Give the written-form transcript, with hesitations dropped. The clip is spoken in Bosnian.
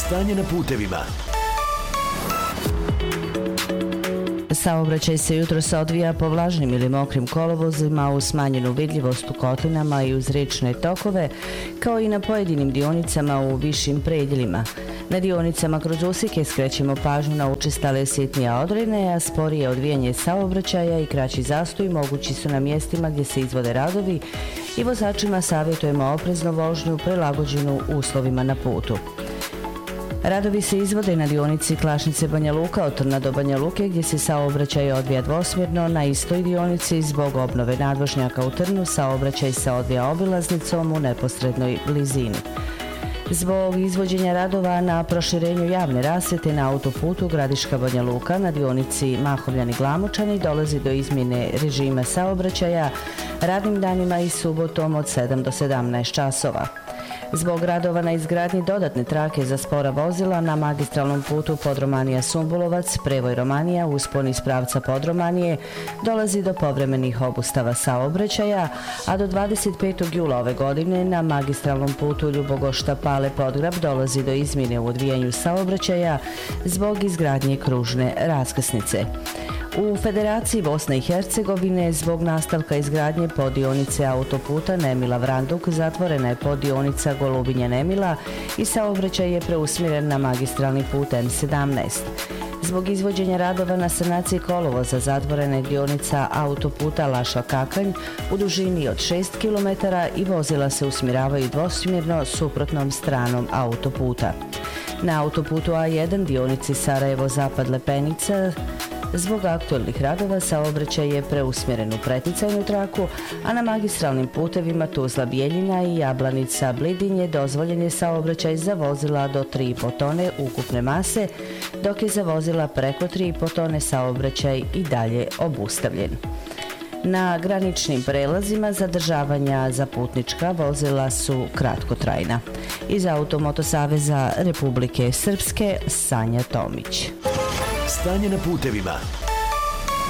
Stanje na putevima. Saobraćaj se jutros odvija po vlažnim ili mokrim kolovozima uz smanjenu vidljivost u kotlinama i uz riječne tokove, kao i na pojedinim dionicama u višim predjelima. Na dionicama kroz usike skrećemo pažnju na učestale sitnije odrene, a sporije odvijanje saobraćaja i kraći zastoj mogući su na mjestima gdje se izvode radovi i vozačima savjetujemo opreznu vožnju prilagođenu uslovima na putu. Radovi se izvode na dionici Klašnice-Banja Luka od Trna do Banja Luke gdje se saobraćaj odvija dvosmjerno, na istoj dionici zbog obnove nadvožnjaka u Trnu saobraćaj se odvija obilaznicom u neposrednoj blizini. Zbog izvođenja radova na proširenju javne rasvjete na autoputu Gradiška-Banja Luka na dionici Mahovljani-Glamočani dolazi do izmjene režima saobraćaja radnim danima i subotom od 7 do 17 časova. Zbog radova na izgradnji dodatne trake za spora vozila na magistralnom putu Podromanija-Sumbulovac, Prevoj-Romanija, uspon iz pravca Podromanije, dolazi do povremenih obustava saobraćaja, a do 25. jula ove godine na magistralnom putu Ljubogošta-Pale-Podgrab dolazi do izmjene u odvijanju saobraćaja zbog izgradnje kružne raskrsnice. U Federaciji Bosne i Hercegovine zbog nastavka izgradnje poddionice autoputa Nemila-Vranduk zatvorena je poddionica Golubinja-Nemila i saobraćaj je preusmjeren na magistralni put M17. Zbog izvođenja radova na sanaciji kolovoza zatvorena je dionica autoputa Lašva-Kakranj u dužini od 6 km i vozila se usmjeravaju dvosmjerno suprotnom stranom autoputa. Na autoputu A1 dionici Sarajevo-Zapad Lepenica zbog aktualnih radova saobraćaj je preusmjeren u preticajnu traku, a na magistralnim putevima Tuzla-Bijeljina i Jablanica-Blidinje dozvoljen je saobraćaj za vozila do 3,5 tone ukupne mase, dok je za vozila preko 3,5 tone saobraćaj i dalje obustavljen. Na graničnim prelazima zadržavanja za putnička vozila su kratkotrajna. Iz Automoto Saveza Republike Srpske, Sanja Tomić. Stanje na putevima.